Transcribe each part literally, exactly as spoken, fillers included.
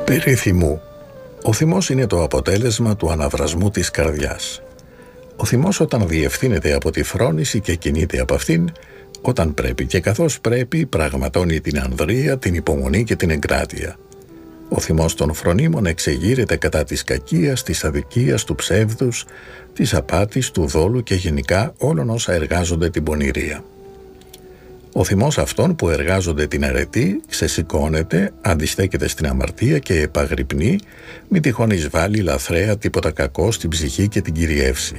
Περί θυμού. Ο θυμός είναι το αποτέλεσμα του αναβρασμού της καρδιάς. Ο θυμός, όταν διευθύνεται από τη φρόνηση και κινείται από αυτήν, όταν πρέπει και καθώς πρέπει, πραγματώνει την ανδρεία, την υπομονή και την εγκράτεια. Ο θυμός των φρονίμων εξεγείρεται κατά της κακίας, της αδικίας, του ψεύδους, της απάτης, του δόλου και γενικά όλων όσα εργάζονται την πονηρία. Ο θυμός αυτών που εργάζονται την αρετή ξεσηκώνεται, αντιστέκεται στην αμαρτία και επαγρυπνεί, μη τυχόν εισβάλλει λαθρέα τίποτα κακό στην ψυχή και την κυριεύσει.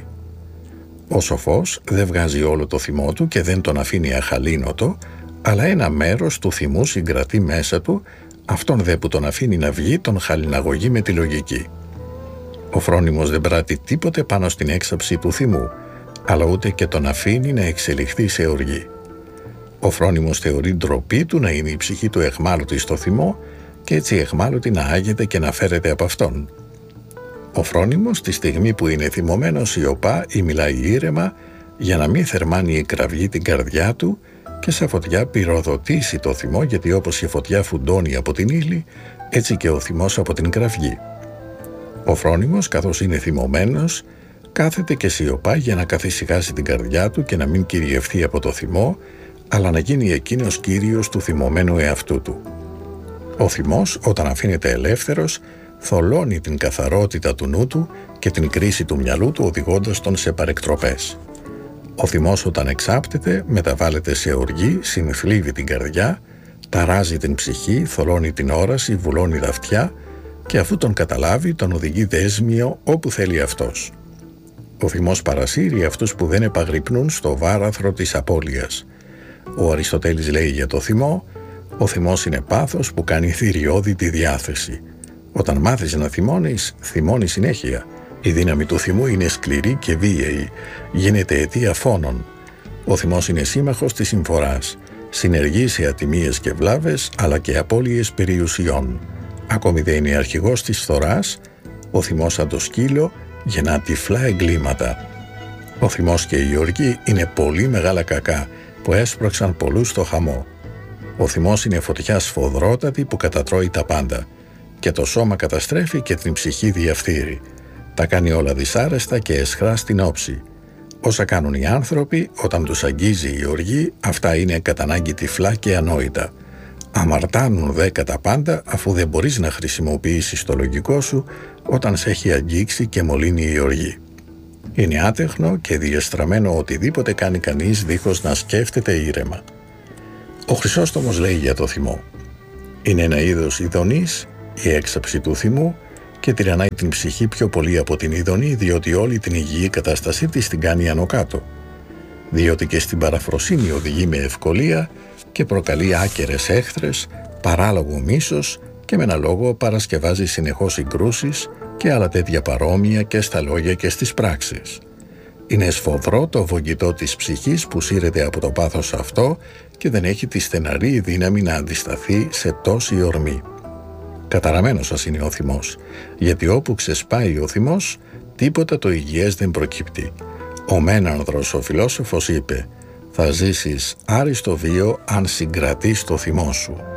Ο σοφός δεν βγάζει όλο το θυμό του και δεν τον αφήνει αχαλήνοτο, αλλά ένα μέρος του θυμού συγκρατεί μέσα του, αυτόν δε που τον αφήνει να βγει τον χαλιναγωγεί με τη λογική. Ο φρόνιμος δεν πράττει τίποτε πάνω στην έξαψη του θυμού, αλλά ούτε και τον αφήνει να εξελιχθεί σε οργή. Ο φρόνιμος θεωρεί ντροπή του να είναι η ψυχή του εχμάλωτη στο θυμό και έτσι εχμάλωτη να άγεται και να φέρεται από αυτόν. Ο φρόνιμος, τη στιγμή που είναι θυμωμένος, σιωπά ή μιλάει ήρεμα για να μην θερμάνει η κραυγή την καρδιά του και σε φωτιά πυροδοτήσει το θυμό, γιατί όπως η φωτιά φουντώνει από την ύλη, έτσι και ο θυμός από την κραυγή. Ο φρόνιμος, καθώς είναι θυμωμένος, κάθεται και σιωπά για να καθησυχάσει την καρδιά του και να μην κυριευθεί από το θυμό, αλλά να γίνει εκείνος κύριος του θυμωμένου εαυτού του. Ο θυμός, όταν αφήνεται ελεύθερος, θολώνει την καθαρότητα του νου του και την κρίση του μυαλού του, οδηγώντας τον σε παρεκτροπές. Ο θυμός, όταν εξάπτεται, μεταβάλλεται σε οργή, συνθλίβει την καρδιά, ταράζει την ψυχή, θολώνει την όραση, βουλώνει τα αυτιά και αφού τον καταλάβει, τον οδηγεί δέσμιο όπου θέλει αυτός. Ο θυμός παρασύρει αυτούς που δεν επαγρυπνούν στο βάραθρο της απώλειας. Ο Αριστοτέλης λέει για το θυμό: ο θυμός είναι πάθος που κάνει θηριώδη τη διάθεση. Όταν μάθεις να θυμώνεις, θυμώνεις συνέχεια. Η δύναμη του θυμού είναι σκληρή και βίαιη. Γίνεται αιτία φόνων. Ο θυμός είναι σύμμαχος της συμφοράς. Συνεργεί σε ατιμίες και βλάβες, αλλά και απώλειες περιουσιών. Ακόμη δεν είναι αρχηγός της φθοράς. Ο θυμός, σαν το σκύλο, γεννά τυφλά εγκλήματα. Ο θυμός και η οργή είναι πολύ μεγάλα κακά που έσπρωξαν πολλούς στο χαμό. Ο θυμός είναι φωτιά σφοδρότατη που κατατρώει τα πάντα και το σώμα καταστρέφει και την ψυχή διαφθείρει. Τα κάνει όλα δυσάρεστα και εσχρά στην όψη. Όσα κάνουν οι άνθρωποι όταν τους αγγίζει η οργή, αυτά είναι κατά ανάγκη τυφλά και ανόητα. Αμαρτάνουν δε κατά πάντα, αφού δεν μπορείς να χρησιμοποιήσεις το λογικό σου όταν σε έχει αγγίξει και μολύνει η οργή. Είναι άτεχνο και διεστραμμένο οτιδήποτε κάνει κανείς δίχως να σκέφτεται ήρεμα. Ο Χρυσόστομος λέει για το θυμό: είναι ένα είδος ειδονής, η έξαψη του θυμού, και τυραννάει την ψυχή πιο πολύ από την ειδονή, διότι όλη την υγιή κατάστασή της την κάνει άνω κάτω. Διότι και στην παραφροσύνη οδηγεί με ευκολία και προκαλεί άκερες έχθρες, παράλογο μίσος και με ένα λόγο παρασκευάζει συνεχώς συγκρούσεις και άλλα τέτοια παρόμοια και στα λόγια και στις πράξεις. Είναι σφοδρό το βογγητό της ψυχής που σύρεται από το πάθος αυτό και δεν έχει τη στεναρή δύναμη να αντισταθεί σε τόση ορμή. Καταραμένος σας είναι ο θυμός, γιατί όπου ξεσπάει ο θυμός, τίποτα το υγιές δεν προκύπτει. Ο Μένανδρος ο φιλόσοφος είπε: θα ζήσεις άριστο βίο αν συγκρατείς το θυμό σου.